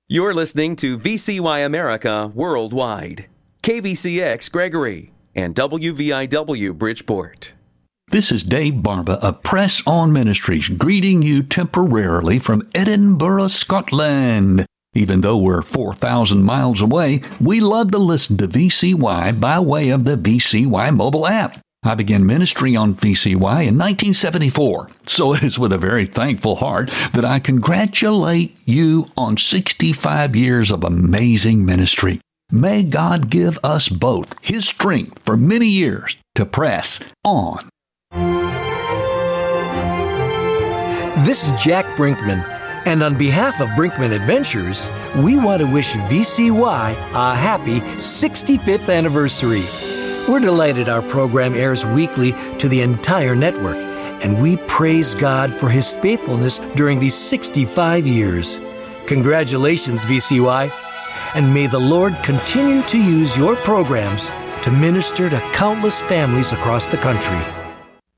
You're listening to VCY America Worldwide, KVCX Gregory, and WVIW Bridgeport. This is Dave Barba of Press On Ministries, greeting you temporarily from Edinburgh, Scotland. Even though we're 4,000 miles away, we love to listen to VCY by way of the VCY mobile app. I began ministry on VCY in 1974, so it is with a very thankful heart that I congratulate you on 65 years of amazing ministry. May God give us both His strength for many years to press on. This is Jack Brinkman, and on behalf of Brinkman Adventures, we want to wish VCY a happy 65th anniversary. We're delighted our program airs weekly to the entire network, and we praise God for His faithfulness during these 65 years. Congratulations, VCY, and may the Lord continue to use your programs to minister to countless families across the country.